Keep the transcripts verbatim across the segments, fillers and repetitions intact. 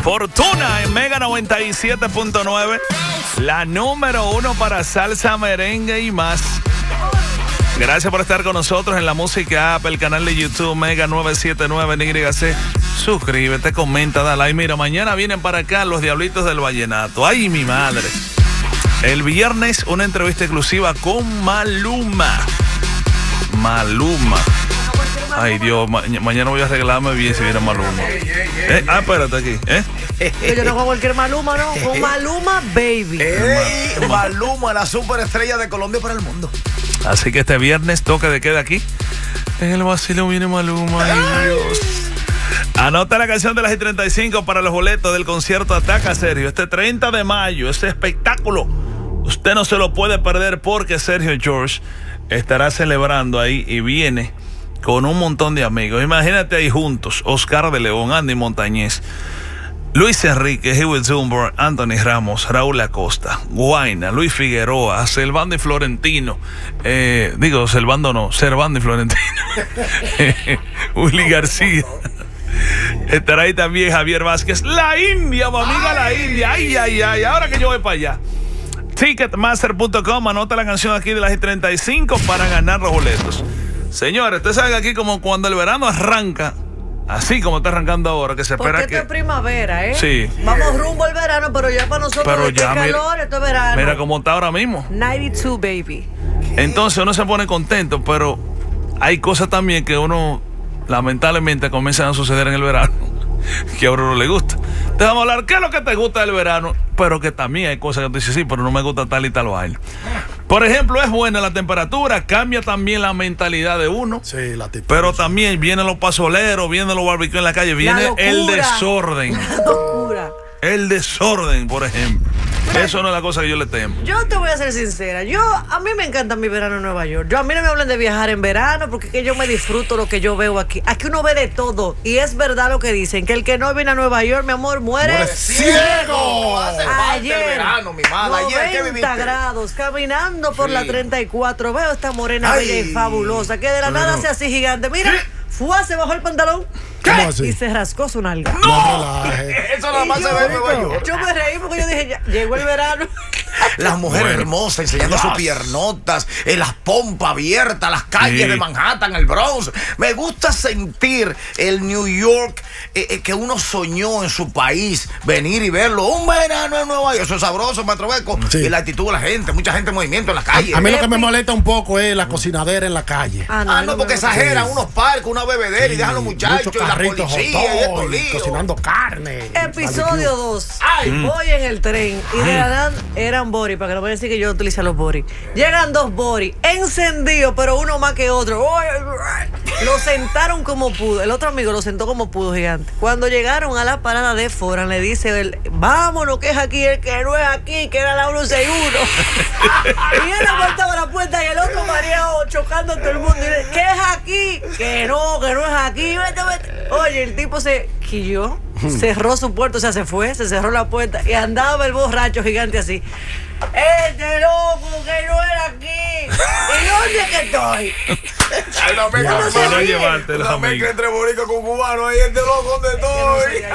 Fortuna en Mega noventa y siete punto nueve. La número uno para salsa, merengue y más. Gracias por estar con nosotros en la música app, el canal de YouTube Mega novecientos setenta y nueve en Y C. Suscríbete, comenta, dale like. Mira, mañana vienen para acá los Diablitos del Vallenato. ¡Ay, mi madre! El viernes una entrevista exclusiva con Maluma. Maluma. Ay, Dios, ma mañana voy a arreglarme bien si viene Maluma. ¿Eh? Ah, espérate aquí. ¿Eh? Yo no con cualquier Maluma, ¿no? Con Maluma Baby. Ey, Maluma, la superestrella de Colombia para el mundo. Así que este viernes toque de queda aquí. En el vacilo viene Maluma. Ay, Dios. Anota la canción de las I treinta y cinco para los boletos del concierto Ataca Sergio. Este treinta de mayo, este espectáculo. Usted no se lo puede perder porque Sergio George estará celebrando ahí y viene con un montón de amigos. Imagínate ahí juntos: Oscar de León, Andy Montañez, Luis Enrique, Hewitt Zumber, Anthony Ramos, Raúl Acosta, Guaina, Luis Figueroa, Servando y Florentino. Eh, digo, Servando no, Servando y Florentino. Willy García. Estará ahí también Javier Vázquez. La India, mi amiga, la India. Ay, ay, ay. Ahora que yo voy para allá. Ticketmaster punto com. Anota la canción aquí de las I treinta y cinco para ganar los boletos. Señores, ustedes saben aquí como cuando el verano arranca, así como está arrancando ahora, que se espera Porque que... esto es primavera, ¿eh? Sí. Vamos rumbo al verano, pero ya para nosotros Pero este ya, mira, calor, esto es verano. Mira cómo está ahora mismo. noventa y dos, baby. Entonces uno se pone contento, pero hay cosas también que uno lamentablemente comienzan a suceder en el verano que a uno no le gusta. Te vamos a hablar qué es lo que te gusta del verano, pero que también hay cosas que tú dices, sí, pero no me gusta tal y tal vaina. Por ejemplo, es buena la temperatura, cambia también la mentalidad de uno. Sí, la tipos. Pero también vienen los pasoleros, vienen los barbecues en la calle, viene locura, el desorden. La locura. El desorden, por ejemplo. Eso no es la cosa que yo le temo. Yo te voy a ser sincera. Yo, a mí me encanta mi verano en Nueva York. Yo, a mí no me hablan de viajar en verano porque es que yo me disfruto lo que yo veo aquí. Aquí uno ve de todo. Y es verdad lo que dicen, que el que no viene a Nueva York, mi amor, muere, ¡Muere ciego! Ayer, verano, mi madre. Ayer, ¿qué viviste? noventa grados, caminando por Sí. la treinta y cuatro. Veo esta morena Ay. bella y fabulosa, que de la nada se hace gigante. Mira, fue, se bajó el pantalón. ¿Cómo así? Y se rascó su nalga. ¡No! Eso nada más Y se yo, ve en Nueva York. yo me reí porque yo dije, ya, llegó el verano. Las mujeres Bueno. hermosas enseñando sus piernotas, en las pompas abiertas, las calles Sí. de Manhattan, el Bronx. Me gusta sentir el New York eh, eh, que uno soñó en su país, venir y verlo. Un verano en Nueva York, eso es sabroso, Maestro Beco. Sí. Y la actitud de la gente, mucha gente en movimiento en las calles. A mí lo que me molesta un poco es la cocinadera en la calle. Ah, Ah, no, me porque gusta. exageran unos parques, una bebedera y dejan los muchachos Muchos y la carritos policía y hot estos dog, líos. cocinando carne. Episodio dos. Ay. Voy en el tren y de la nada eran Boris, para que no vayan a decir que yo utilizo los Boris. Llegan dos Boris, encendidos, pero uno más que otro. Lo sentaron como pudo. El otro amigo lo sentó como pudo, gigante. Cuando llegaron a la parada de Foran, le dice él, vámonos, que es aquí, el que no es aquí, que era la ciento sesenta y uno. Y él aguantaba la puerta y el otro mareado chocando a todo el mundo. Y dice, ¿qué es aquí? Que no, que no es aquí. Vete, vete. Oye, el tipo se quilló, cerró su puerta, o sea, se fue, se cerró la puerta y andaba el borracho gigante así. Este loco que no era aquí. ¿Y dónde es que estoy? Ay, la mezcla, ¿Cómo se Para no ríe? llevarte los la mezcla amigos. entre boricua con cubano, ahí este loco donde estoy.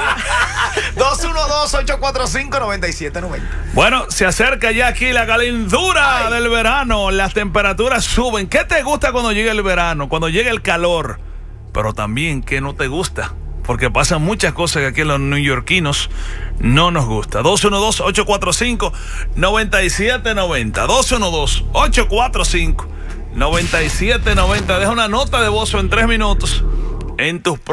dos uno dos, ocho cuatro cinco, nueve siete nueve cero. Bueno, se acerca ya aquí la calentura Ay. del verano. Las temperaturas suben. ¿Qué te gusta cuando llega el verano? Cuando llega el calor. Pero también, ¿qué no te gusta? Porque pasan muchas cosas que aquí los neoyorquinos no nos gusta. dos uno dos, ocho cuatro cinco, nueve siete nueve cero. dos uno dos, ocho cuatro cinco, nueve siete nueve cero. Deja una nota de voz en tres minutos en tus